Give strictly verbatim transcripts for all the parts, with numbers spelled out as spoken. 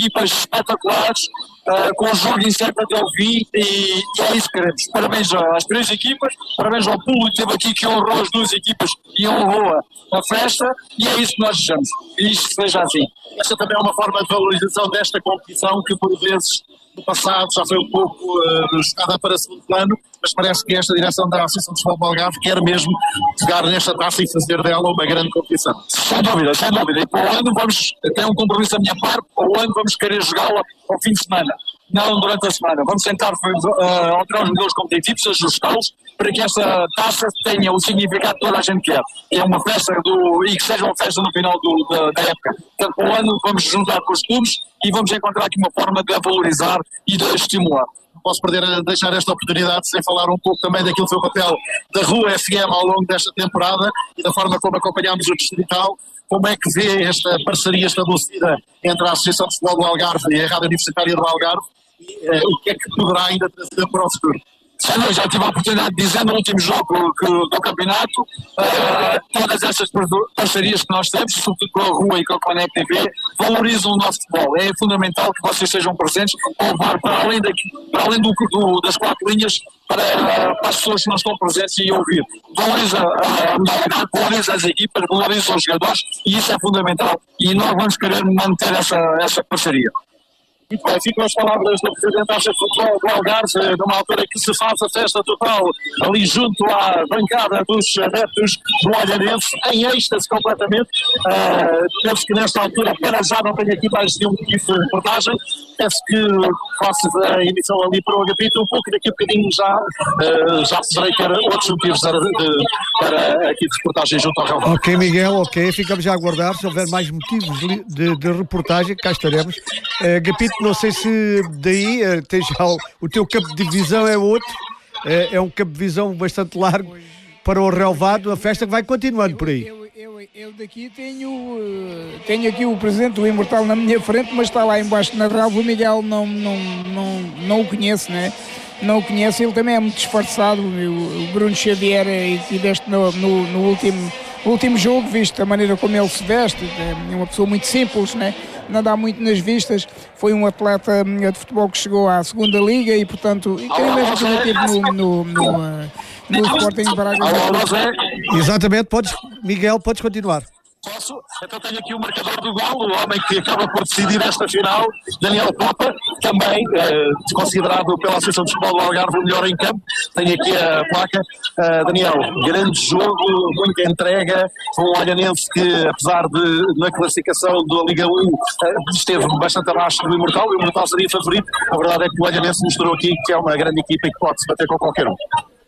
equipas espetaculares, uh, com o jogo incerto até o fim, e, e é isso que queremos. Parabéns às três equipas, parabéns ao público que esteve aqui, que honrou as duas equipas e honrou a festa, e é isso que nós desejamos, e isto seja assim. Esta também é uma forma de valorização desta competição que por vezes no passado já foi um pouco uh, jogada para segundo plano, mas parece que esta direção da Associação de Futebol do Algarve quer mesmo pegar nesta taça e fazer dela uma grande competição. Sem dúvida, sem dúvida. E para o ano vamos, tem um compromisso da minha parte, para o ano vamos querer jogá-la ao fim de semana, não durante a semana. Vamos tentar uh, alterar os modelos competitivos, ajustá-los, para que esta taça tenha o significado que toda a gente quer. Que é uma festa do, e que seja uma festa no final do, da, da época. Portanto, para o ano vamos juntar com os clubes e vamos encontrar aqui uma forma de a valorizar e de a estimular. Não posso perder, deixar esta oportunidade sem falar um pouco também daquilo que foi o papel da Rua F M ao longo desta temporada e da forma como acompanhámos o Distrital. Como é que vê esta parceria estabelecida entre a Associação de Futebol do Algarve e a Rádio Universitária do Algarve? E, uh, o que é que poderá ainda trazer para o futuro? Eu já tive a oportunidade de dizer no último jogo que, do campeonato, uh, todas essas parcerias que nós temos, sobretudo com a Rua e com a Connect T V, valorizam o nosso futebol. É fundamental que vocês sejam presentes para levar para além, daqui, para além do, do, das quatro linhas para, uh, para as pessoas que não estão presentes e ouvir. Valoriza a modalidade, valoriza as equipas, valoriza os jogadores e isso é fundamental. E nós vamos querer manter essa, essa parceria. Muito bem, ficam as palavras do Presidente da Associação de Futebol do Algarve, numa altura que se faz a festa total ali junto à bancada dos adeptos do Olhanense, em êxtase completamente. Uh, penso que nesta altura, para já não tenho aqui mais nenhum motivo de reportagem, penso que faço a emissão ali para o Agapito, um pouco daqui a bocadinho já, uh, já poderei ter outros motivos de, de, para aqui de reportagem junto ao relvado. Ok, Miguel, ok, ficamos já a aguardar, se houver mais motivos de, de reportagem, cá estaremos. Uh, Agapito, não sei se daí uh, tens já o, o teu campo de visão é outro, uh, é um campo de visão bastante largo para o relvado, a festa que vai continuando por aí. Eu, eu, eu, eu daqui tenho, uh, tenho aqui o presidente do Imortal na minha frente, mas está lá embaixo na relva. O Miguel não, não, não, não o conhece, né? Não o conhece, ele também é muito disfarçado. O, o Bruno Xavier, e tiveste no, no, no último, último jogo, visto a maneira como ele se veste, é uma pessoa muito simples, né? Não dá muito nas vistas, foi um atleta de futebol que chegou à segunda liga e portanto, e quem mesmo que teve no, no, no, uh, no Sporting de Braga. Exatamente, podes, Miguel, podes continuar. Posso? Então tenho aqui o marcador do golo, o homem que acaba por decidir esta final, Daniel Papa, também eh, considerado pela Associação de Futebol do Algarve o melhor em campo. Tenho aqui a placa. Uh, Daniel, grande jogo, muita entrega, um Olhanense que, apesar de na classificação da Liga um, uh, esteve bastante abaixo do Imortal, o Imortal seria favorito. A verdade é que o Olhanense mostrou aqui que é uma grande equipa e que pode se bater com qualquer um.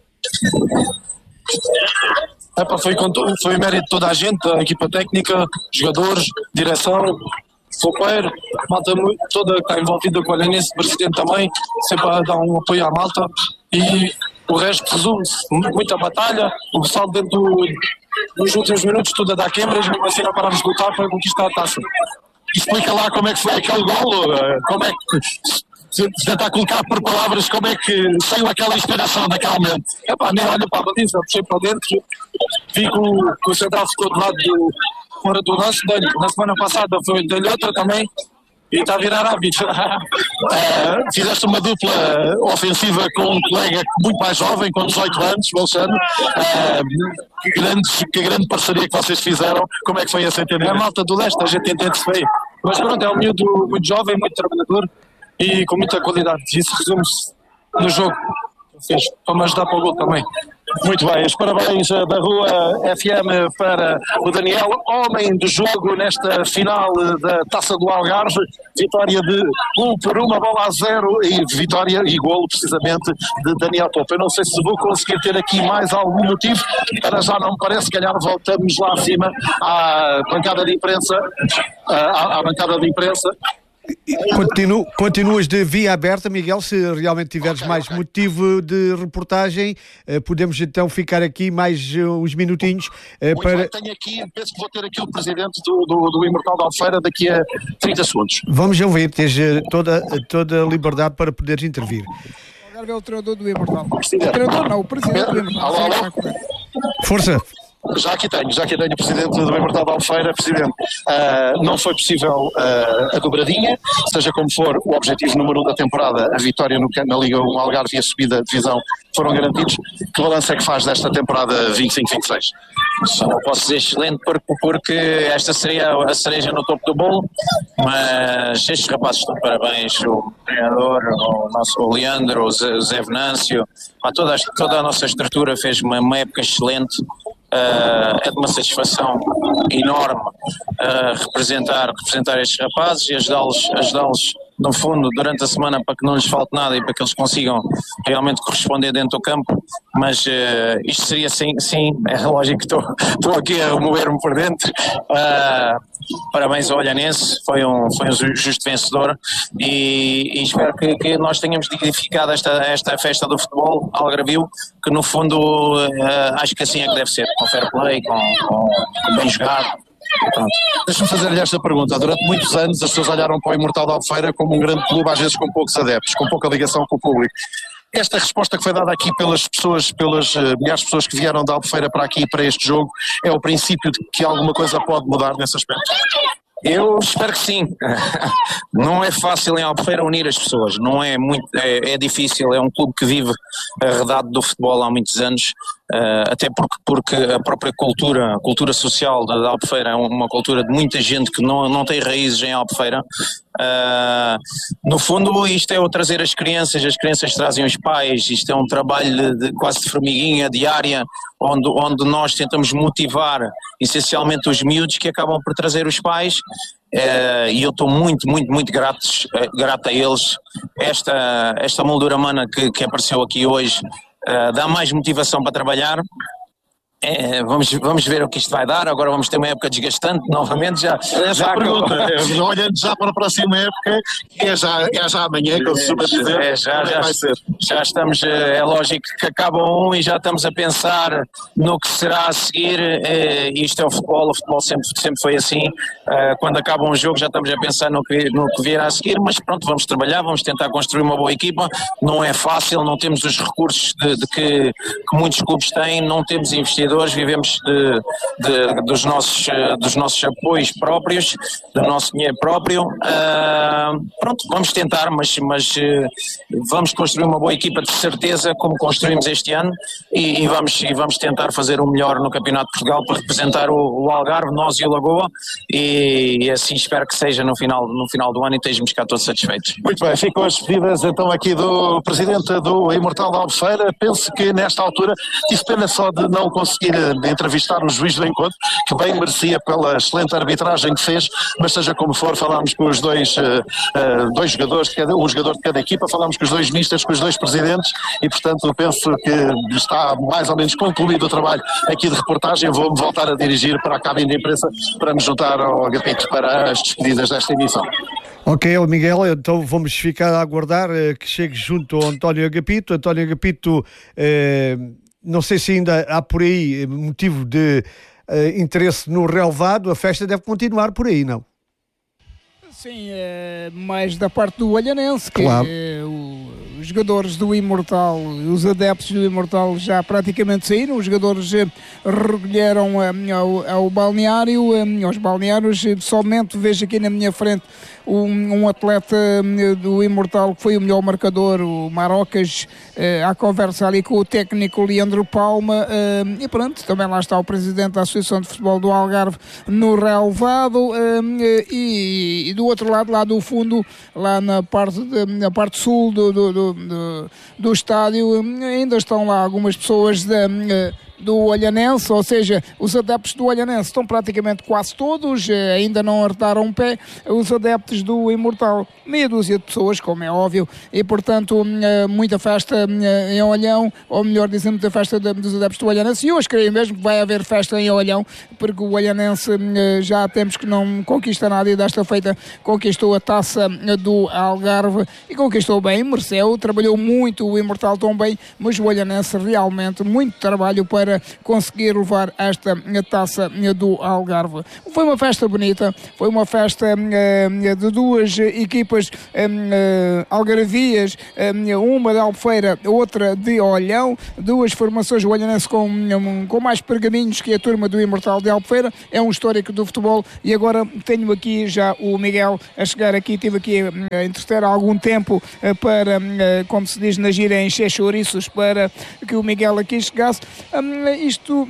Epa, foi, com to- foi mérito de toda a gente, a equipa técnica, jogadores, direção, copeiro, malta muito, toda que está envolvida com o Olhanense, o presidente também, sempre a dar um apoio à malta e o resto resume-se, muita batalha, o pessoal dentro do, nos últimos minutos tudo a dar quebras, mas assim não parámos de lutar para conquistar a taça. Explica lá como é que foi aquele golo, como é que... tentar colocar por palavras como é que saiu aquela inspiração naquele momento. É pá, nem olho para a baliza, puxei para dentro, vi que o, que o central ficou do lado do, fora do lance, dei-lhe. Na semana passada foi dei-lhe outra também e está a virar hábito. É, fizeste uma dupla ofensiva com um colega muito mais jovem, com dezoito anos, o Alexandre. É, que, grande, que grande parceria que vocês fizeram, como é que foi esse entendimento? É a malta do leste, a gente entende-se bem. Mas pronto, é um miúdo muito jovem, muito trabalhador e com muita qualidade. Isso resume-se no jogo. Fez para me ajudar para o gol também. Muito bem, os parabéns da Rua F M para o Daniel, homem do jogo nesta final da Taça do Algarve, vitória de um por uma bola a zero e vitória e golo precisamente de Daniel Popa. Eu não sei se vou conseguir ter aqui mais algum motivo, para já não me parece, se calhar voltamos lá acima à bancada de imprensa, à, à bancada de imprensa. Continuo, continuas de via aberta, Miguel, se realmente tiveres okay, mais okay. motivo de reportagem, eh, podemos então ficar aqui mais uh, uns minutinhos. Eh, para... bem, tenho aqui, penso que vou ter aqui o presidente do, do, do Imortal da Albufeira daqui a trinta segundos. Vamos ouvir, tens toda, toda a liberdade para poderes intervir. Agora é o treinador do Imortal. O treinador não, o presidente do Imortal. Alô, alô. Força. Já aqui tenho, já aqui tenho o presidente do Imortal da Albufeira. Presidente, uh, não foi possível uh, a dobradinha, seja como for, o objetivo número um da temporada, a vitória no, na Liga um Algarve e a subida de divisão foram garantidos. Que balanço é que faz desta temporada vinte e cinco vinte e seis? Só não posso dizer excelente porque, porque esta seria a cereja no topo do bolo, mas estes rapazes estão de parabéns, o treinador, o nosso o Leandro, o Zé, Zé Venâncio, toda, toda a nossa estrutura fez uma, uma época excelente. Uh, é de uma satisfação enorme uh, representar, representar estes rapazes e ajudá-los, ajudá-los no fundo durante a semana para que não lhes falte nada e para que eles consigam realmente corresponder dentro do campo, mas uh, isto seria sim, sim, é lógico que estou, estou aqui a remover-me por dentro. Uh, parabéns ao Olhanense, foi um, foi um justo vencedor e, e espero que, que nós tenhamos dignificado esta, esta festa do futebol algarvio, que no fundo uh, acho que assim é que deve ser, com fair play, com, com, com bem jogado. Deixa-me fazer-lhe esta pergunta. Durante muitos anos as pessoas olharam para o Imortal da Albufeira como um grande clube, às vezes com poucos adeptos, com pouca ligação com o público. Esta resposta que foi dada aqui pelas pessoas, pelas uh, milhares de pessoas que vieram da Albufeira para aqui, para este jogo, é o princípio de que alguma coisa pode mudar nesse aspecto? Eu espero que sim. Não é fácil em Albufeira unir as pessoas, não é muito, é, é difícil, é um clube que vive arredado do futebol há muitos anos, uh, até porque, porque a própria cultura, a cultura social da Albufeira é uma cultura de muita gente que não, não tem raízes em Albufeira. Uh, no fundo isto é o trazer as crianças, as crianças trazem os pais, isto é um trabalho de, de, quase de formiguinha diária, onde, onde nós tentamos motivar essencialmente os miúdos que acabam por trazer os pais, uh, e eu estou muito, muito, muito grato, uh, grato a eles. Esta, esta moldura humana que, que apareceu aqui hoje uh, dá mais motivação para trabalhar. É, vamos, vamos ver o que isto vai dar. Agora vamos ter uma época desgastante novamente. Já, Essa já pergunta, olhando já para a próxima época, que é já, é já amanhã, que eu se dizer, é, já, já, vai ser. Já estamos, é lógico que acaba um e já estamos a pensar no que será a seguir. É, isto é o futebol, o futebol sempre, sempre foi assim. É, quando acaba um jogo já estamos a pensar no que, no que virá a seguir, mas pronto, vamos trabalhar, vamos tentar construir uma boa equipa. Não é fácil, não temos os recursos de, de que, que muitos clubes têm, não temos investidores, vivemos de, de, dos, nossos, dos nossos apoios próprios, do nosso dinheiro próprio. Uh, pronto, vamos tentar, mas, mas uh, vamos construir uma boa equipa de certeza, como construímos este ano, e, e, vamos, e vamos tentar fazer o melhor no Campeonato de Portugal para representar o, o Algarve, nós e o Lagoa, e, e assim espero que seja no final, no final do ano e estejamos cá todos satisfeitos. Muito bem, ficam as despedidas então aqui do presidente do Imortal da Albufeira. Penso que nesta altura tive pena só de não conseguir entrevistar o juiz do encontro, que bem merecia pela excelente arbitragem que fez, mas seja como for, falámos com os dois, uh, uh, dois jogadores de cada, um jogador de cada equipa, falámos com os dois mistas, com os dois presidentes, e portanto penso que está mais ou menos concluído o trabalho aqui de reportagem. Vou-me voltar a dirigir para a cabine de imprensa para me juntar ao Agapito para as despedidas desta emissão. Ok, Miguel, então vamos ficar a aguardar uh, que chegue junto ao António Agapito. António Agapito, uh, não sei se ainda há por aí motivo de uh, interesse no relevado, a festa deve continuar por aí, não? Sim, é mais da parte do Olhanense, que claro. é, o, os jogadores do Imortal, os adeptos do Imortal já praticamente saíram, os jogadores eh, recolheram eh, ao, ao balneário, eh, aos balneários, eh, somente vejo aqui na minha frente um, um atleta eh, do Imortal que foi o melhor marcador, o Marocas, eh, à conversa ali com o técnico Leandro Palma, eh, e pronto, também lá está o presidente da Associação de Futebol do Algarve no relevado, eh, e, e do outro lado, lá do fundo, lá na parte, de, na parte sul do, do, do, do, do estádio, ainda estão lá algumas pessoas da, do Olhanense, ou seja, os adeptos do Olhanense estão praticamente quase todos, ainda não arredaram um pé, os adeptos do Imortal, meia dúzia de pessoas, como é óbvio, e portanto muita festa em Olhão, ou melhor dizendo, muita festa dos adeptos do Olhanense, e hoje creio mesmo que vai haver festa em Olhão, porque o Olhanense já há tempos que não conquista nada e desta feita conquistou a taça do Algarve e conquistou bem, mereceu, trabalhou muito o Imortal tão bem, mas o Olhanense realmente muito trabalho para para conseguir levar esta taça do Algarve. Foi uma festa bonita, foi uma festa uh, de duas equipas uh, algarvias, uh, uma de Albufeira, outra de Olhão, duas formações, o Olhanense com, um, com mais pergaminhos que a turma do Imortal de Albufeira, é um histórico do futebol. E agora tenho aqui já o Miguel a chegar aqui, tive aqui a entreter há algum tempo uh, para, uh, como se diz na gira, encher chouriços para que o Miguel aqui chegasse. Um, isto...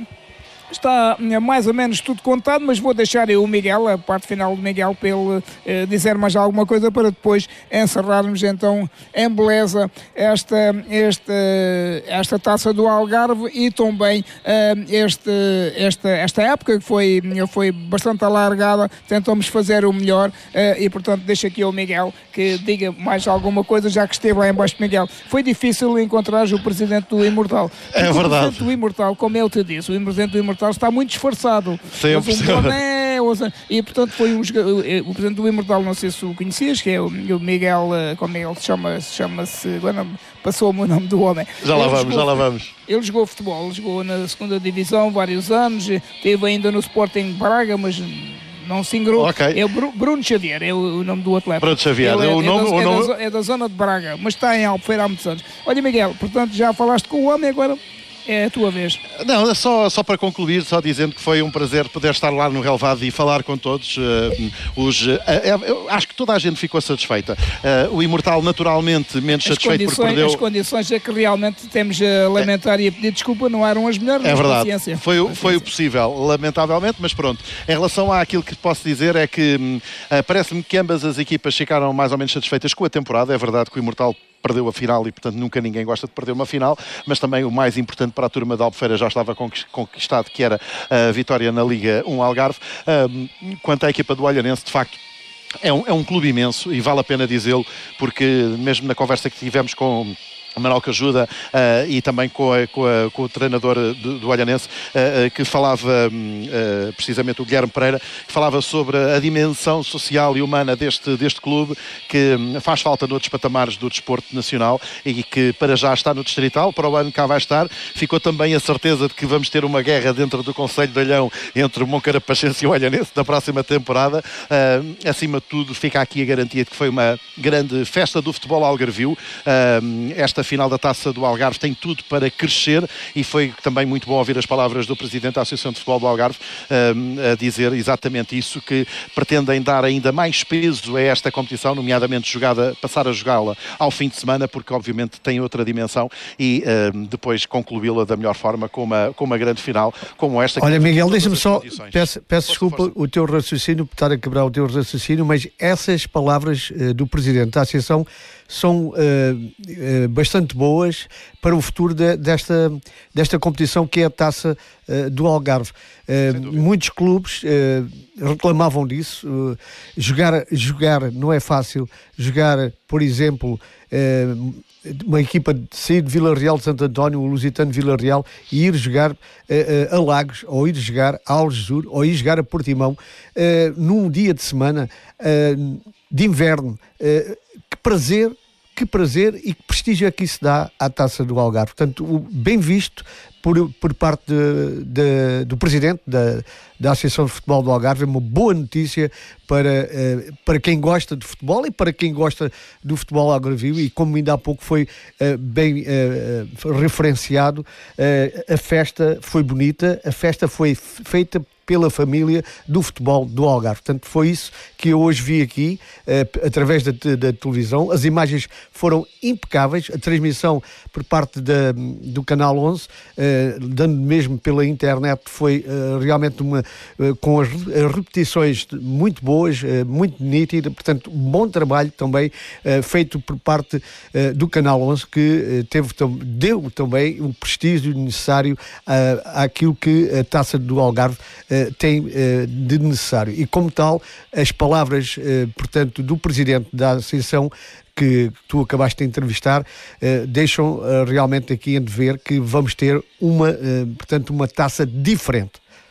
Está mais ou menos tudo contado, mas vou deixar eu o Miguel, a parte final do Miguel, para ele eh, dizer mais alguma coisa para depois encerrarmos então em beleza esta, esta, esta taça do Algarve e também eh, este, esta, esta época que foi, foi bastante alargada, tentamos fazer o melhor eh, e portanto deixo aqui ao Miguel que diga mais alguma coisa, já que esteve lá em baixo. Miguel, foi difícil encontrar o presidente do Imortal. É verdade. O presidente do Imortal, como eu te disse, o presidente do Imortal está muito disfarçado. Sim, um boné, e portanto foi um jogador, o presidente do Imortal, não sei se o conhecias, que é o Miguel, como Miguel se chama, chama-se, agora passou-me o nome do homem. Já lá ele vamos, jogou, já lá vamos. Ele jogou futebol, jogou na segunda divisão vários anos, esteve ainda no Sporting Braga, mas não se ingrou. Okay. É o Bruno Xavier, é o, o nome do atleta. Bruno Xavier, é, é, o é, nome, da, o é, nome... da, é da zona de Braga, mas está em Albufeira há muitos anos. Olha, Miguel, portanto já falaste com o homem, agora é a tua vez. Não, só, só para concluir, só dizendo que foi um prazer poder estar lá no relevado e falar com todos. Uh, os, uh, eu acho que toda a gente ficou satisfeita. Uh, o Imortal, naturalmente, menos as satisfeito porque perdeu... As condições é que realmente temos a lamentar é. e a pedir desculpa, não eram as melhores. É verdade, foi, foi o possível, lamentavelmente, mas pronto. Em relação àquilo que posso dizer é que uh, parece-me que ambas as equipas ficaram mais ou menos satisfeitas com a temporada. É verdade que o Imortal perdeu a final e, portanto, nunca ninguém gosta de perder uma final, mas também o mais importante para a turma da Albufeira já estava conquistado, que era a vitória na Liga um Algarve. Quanto à equipa do Olhanense, de facto, é um, é um clube imenso e vale a pena dizê-lo, porque mesmo na conversa que tivemos com Manuel Cajuda uh, e também com, a, com, a, com o treinador do, do Olhanense, uh, uh, que falava uh, precisamente o Guilherme Pereira, que falava sobre a dimensão social e humana deste, deste clube, que faz falta noutros patamares do desporto nacional e que para já está no Distrital, para o ano cá vai estar. Ficou também a certeza de que vamos ter uma guerra dentro do Concelho de Olhão entre o Moncarapachense e o Olhanense na próxima temporada. Uh, acima de tudo, fica aqui a garantia de que foi uma grande festa do futebol algarvio. Uh, esta final da Taça do Algarve tem tudo para crescer e foi também muito bom ouvir as palavras do Presidente da Associação de Futebol do Algarve um, a dizer exatamente isso, que pretendem dar ainda mais peso a esta competição, nomeadamente jogada, passar a jogá-la ao fim de semana, porque obviamente tem outra dimensão e um, depois concluí-la da melhor forma com uma, com uma grande final como esta. Olha, Miguel, deixa-me só, peço, peço desculpa força. o teu raciocínio, por estar a quebrar o teu raciocínio, mas essas palavras uh, do Presidente da Associação são uh, uh, bastante boas para o futuro de, desta, desta competição que é a Taça uh, do Algarve. Uh, muitos clubes uh, reclamavam disso. Uh, jogar, jogar não é fácil. Jogar, por exemplo, uh, uma equipa de sair de Vila Real de Santo António, o Lusitano de Vila Real, e ir jogar uh, uh, a Lagos, ou ir jogar a Algesur, ou ir jogar a Portimão, uh, num dia de semana uh, de inverno. Uh, que prazer, que prazer e que prestígio é que isso dá à Taça do Algarve. Portanto, o, bem visto por, por parte de, de, do Presidente da, da Associação de Futebol do Algarve. É uma boa notícia para, uh, para quem gosta de futebol e para quem gosta do futebol algarvio, e como ainda há pouco foi uh, bem uh, referenciado, uh, a festa foi bonita, a festa foi feita pela família do futebol do Algarve. Portanto, foi isso que eu hoje vi aqui, uh, através da, da televisão. As imagens foram impecáveis, a transmissão por parte da, do Canal onze, uh, dando mesmo pela internet, foi uh, realmente uma, uh, com as, as repetições muito boas, uh, muito nítida. Portanto, um bom trabalho também uh, feito por parte uh, do Canal onze, que uh, teve, deu também um prestígio necessário uh, àquilo que a Taça do Algarve uh, tem uh, de necessário. E como tal, as palavras, uh, portanto, do Presidente da Associação, que tu acabaste de entrevistar, uh, deixam uh, realmente aqui em ver que vamos ter uma, uh, portanto, uma taça diferente.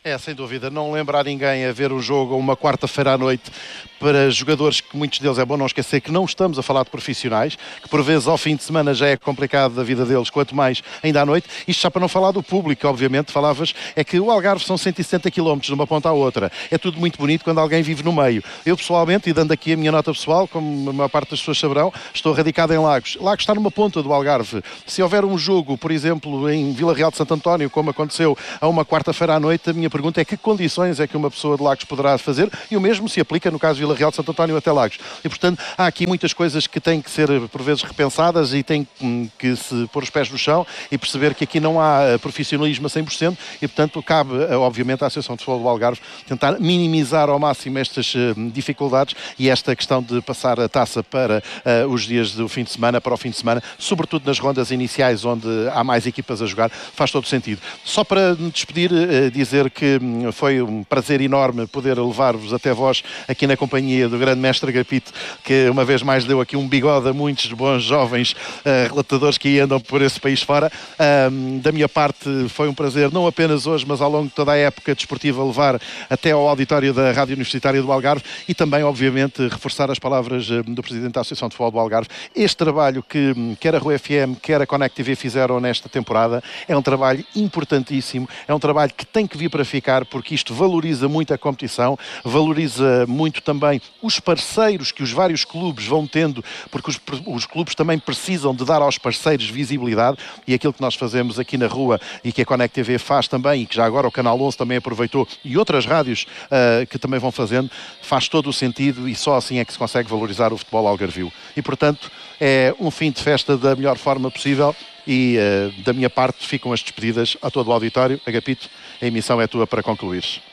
É, sem dúvida, não lembrar ninguém a ver um jogo uma quarta-feira à noite para jogadores que muitos deles, é bom não esquecer que não estamos a falar de profissionais, que por vezes ao fim de semana já é complicado da vida deles, quanto mais ainda à noite. Isto já para não falar do público, obviamente, falavas, é que o Algarve são cento e setenta quilómetros de uma ponta à outra. É tudo muito bonito quando alguém vive no meio. Eu pessoalmente, e dando aqui a minha nota pessoal, como a maior parte das pessoas saberão, estou radicado em Lagos. Lagos está numa ponta do Algarve. Se houver um jogo, por exemplo, em Vila Real de Santo António, como aconteceu a uma quarta-feira à noite, a minha pergunta é que condições é que uma pessoa de Lagos poderá fazer, e o mesmo se aplica no caso de Vila Real de Santo António até Lagos. E, portanto, há aqui muitas coisas que têm que ser, por vezes, repensadas e têm que se pôr os pés no chão e perceber que aqui não há profissionalismo a cem por cento e, portanto, cabe, obviamente, à Associação de Futebol do Algarve tentar minimizar ao máximo estas dificuldades e esta questão de passar a taça para uh, os dias do fim de semana, para o fim de semana, sobretudo nas rondas iniciais, onde há mais equipas a jogar, faz todo sentido. Só para me despedir, uh, dizer que foi um prazer enorme poder levar-vos até vós aqui na companhia do grande mestre Agapito, que uma vez mais deu aqui um bigode a muitos bons jovens uh, relatadores que andam por esse país fora. Um, da minha parte foi um prazer, não apenas hoje, mas ao longo de toda a época desportiva, levar até ao auditório da Rádio Universitária do Algarve e também, obviamente, reforçar as palavras uh, do Presidente da Associação de Futebol do Algarve. Este trabalho que quer a Rua F M, quer a Connect T V fizeram nesta temporada é um trabalho importantíssimo, é um trabalho que tem que vir para ficar, porque isto valoriza muito a competição, valoriza muito também os parceiros que os vários clubes vão tendo, porque os, os clubes também precisam de dar aos parceiros visibilidade, e aquilo que nós fazemos aqui na rua e que a Connect T V faz também, e que já agora o Canal onze também aproveitou, e outras rádios uh, que também vão fazendo, faz todo o sentido e só assim é que se consegue valorizar o futebol algarvio. E, portanto, é um fim de festa da melhor forma possível e, uh, da minha parte, ficam as despedidas a todo o auditório. Agapito, a emissão é tua para concluires.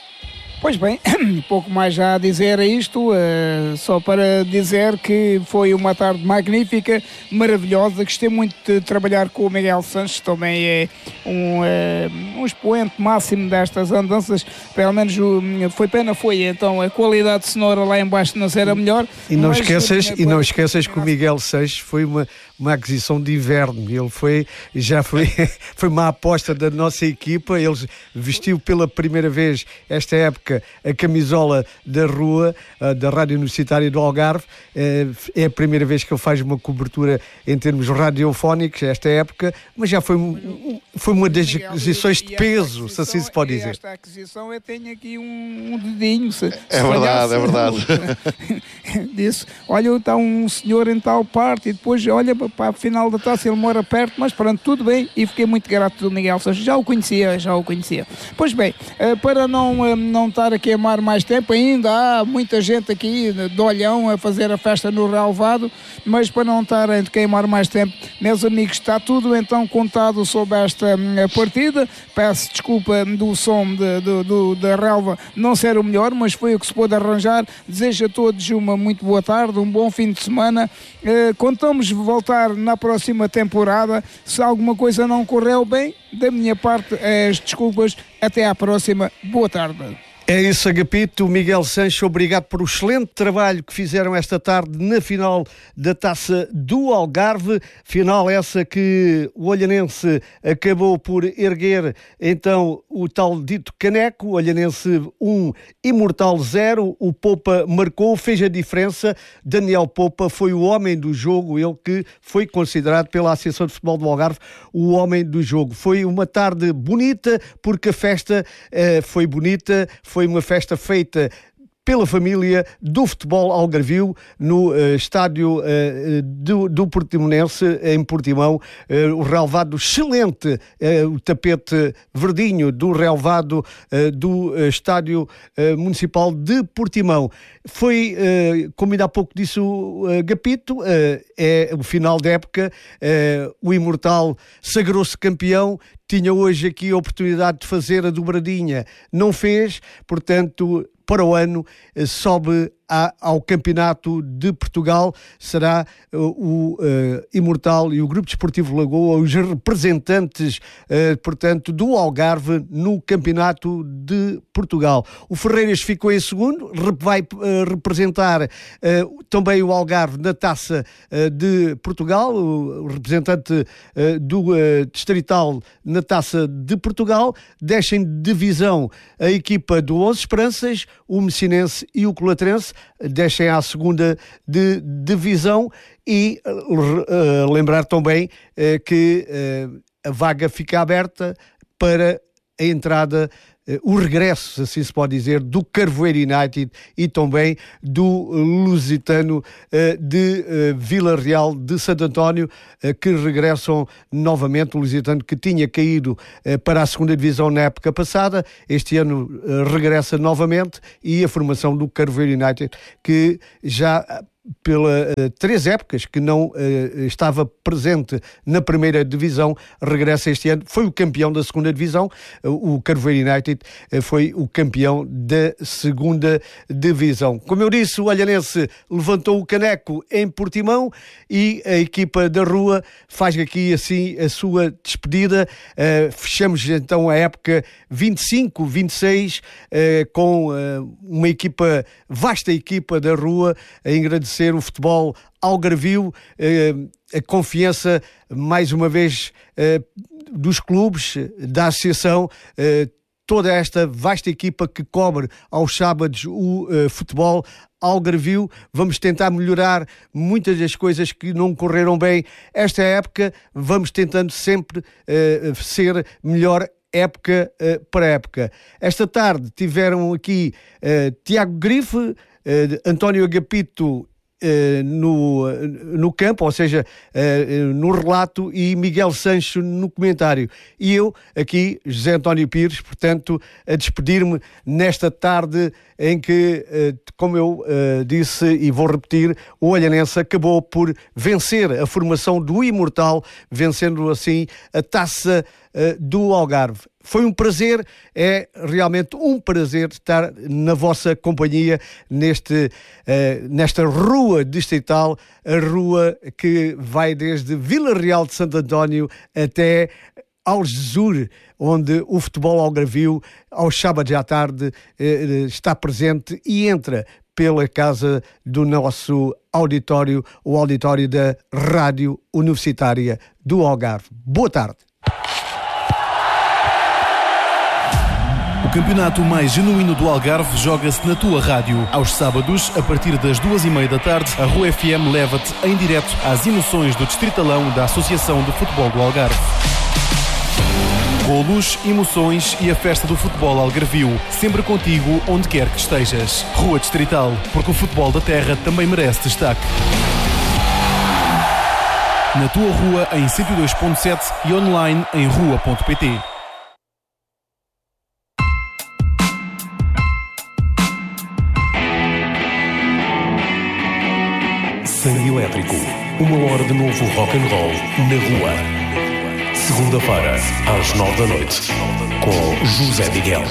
Pois bem, pouco mais já a dizer a isto, uh, só para dizer que foi uma tarde magnífica, maravilhosa. Gostei muito de trabalhar com o Miguel Sanches, também é um, uh, um expoente máximo destas andanças. Pelo menos uh, foi pena, foi então a qualidade sonora lá embaixo não era melhor. E não esqueças, e não esqueças que o Miguel Sanches foi uma, uma aquisição de inverno. Ele foi, já foi, foi uma aposta da nossa equipa. Ele vestiu pela primeira vez esta época a camisola da rua, da Rádio Universitária do Algarve. É a primeira vez que ele faz uma cobertura em termos radiofónicos esta época, mas já foi, foi uma das aquisições de peso, se assim se pode dizer. Esta aquisição eu tenho aqui um, um dedinho. Se, é se verdade, é verdade. Disse, olha, está um senhor em tal parte e depois olha para a final da taça, ele mora perto, mas pronto, tudo bem, e fiquei muito grato do Miguel Sanches. Já o conhecia, já o conhecia. Pois bem, para não, não estar a queimar mais tempo, ainda há muita gente aqui de Olhão a fazer a festa no relvado, mas para não estar a queimar mais tempo, meus amigos, está tudo então contado sobre esta partida. Peço desculpa do som de, de, de, da relva não ser o melhor, mas foi o que se pôde arranjar. Desejo a todos uma muito boa tarde, um bom fim de semana. Uh, contamos voltar na próxima temporada. Se alguma coisa não correu bem, da minha parte, as desculpas. Até à próxima. Boa tarde. É isso, Agapito. Miguel Sanches, obrigado por o excelente trabalho que fizeram esta tarde na final da Taça do Algarve. Final essa que o Olhanense acabou por erguer, então, o tal dito caneco. O Olhanense um, Imortal zero. O Popa marcou, fez a diferença. Daniel Popa foi o homem do jogo, ele que foi considerado pela Associação de Futebol do Algarve o homem do jogo. Foi uma tarde bonita, porque a festa eh, foi bonita. Foi uma festa feita pela família do futebol algarvio no uh, estádio uh, do, do Portimonense, em Portimão. Uh, o relvado excelente, uh, o tapete verdinho do relvado uh, do uh, estádio uh, municipal de Portimão. Foi, uh, como ainda há pouco disse o uh, Gapito, uh, é o final da época, uh, o Imortal sagrou-se campeão. Tinha hoje aqui a oportunidade de fazer a dobradinha, não fez, portanto, para o ano sobe a, ao Campeonato de Portugal. Será uh, o uh, Imortal e o Grupo Desportivo Lagoa os representantes, uh, portanto, do Algarve no Campeonato de Portugal. O Ferreiras ficou em segundo, vai uh, representar uh, também o Algarve na Taça uh, de Portugal, o representante uh, do uh, Distrital na Taça de Portugal. Descem de divisão a equipa do Onze Esperanças, o Messinense e o Colatrense, descem à segunda de divisão. E uh, lembrar também uh, que uh, a vaga fica aberta para a entrada, uh, o regresso, assim se pode dizer, do Carvoeiro United e também do Lusitano uh, de uh, Vila Real de Santo António, uh, que regressam novamente. O Lusitano, que tinha caído uh, para a segunda divisão na época passada, este ano uh, regressa novamente, e a formação do Carvoeiro United, que já pela uh, três épocas que não uh, estava presente na primeira divisão, regressa este ano. Foi o campeão da segunda divisão. Uh, o Carvoeiro United uh, foi o campeão da segunda divisão. Como eu disse, o Olhanense levantou o caneco em Portimão e a equipa da Rua faz aqui assim a sua despedida. Uh, fechamos então a época vinte e cinco vinte e seis uh, com uh, uma equipa, vasta equipa da Rua, a agradecer o futebol algarvio, eh, a confiança, mais uma vez, eh, dos clubes, da associação, eh, toda esta vasta equipa que cobre aos sábados o eh, futebol algarvio. Vamos tentar melhorar muitas das coisas que não correram bem esta época. Vamos tentando sempre eh, ser melhor época uh, para época. Esta tarde tiveram aqui uh, Tiago Grife, uh, António Agapito Uh, no, uh, no campo, ou seja, uh, no relato, e Miguel Sancho no comentário. E eu, aqui, José António Pires, portanto, a despedir-me nesta tarde em que, uh, como eu uh, disse e vou repetir, o Olhanense acabou por vencer a formação do Imortal, vencendo assim a Taça uh, do Algarve. Foi um prazer, é realmente um prazer estar na vossa companhia neste, uh, nesta rua distrital, a rua que vai desde Vila Real de Santo António até Algesur, onde o futebol algarvio, aos sábados à tarde, uh, está presente e entra pela casa do nosso auditório, o auditório da Rádio Universitária do Algarve. Boa tarde. O campeonato mais genuíno do Algarve joga-se na tua rádio. Aos sábados, a partir das duas e meia da tarde, a Rua F M leva-te em direto às emoções do Distritalão da Associação de Futebol do Algarve. Golos, emoções e a festa do futebol algarvio, sempre contigo onde quer que estejas. Rua Distrital, porque o futebol da terra também merece destaque. Na tua rua em cento e dois ponto sete e online em rua ponto pt. Sangue Elétrico, uma hora de novo rock and roll na rua. Segunda-feira, às nove da noite, com José Miguel.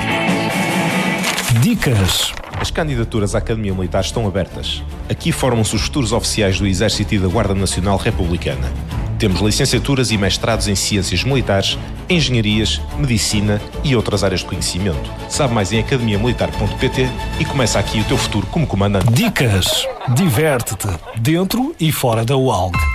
Dicas. As candidaturas à Academia Militar estão abertas. Aqui formam-se os futuros oficiais do Exército e da Guarda Nacional Republicana. Temos licenciaturas e mestrados em Ciências Militares, Engenharias, Medicina e outras áreas de conhecimento. Sabe mais em academia militar ponto pt e começa aqui o teu futuro como comandante. Dicas. Diverte-te, dentro e fora da U A L G.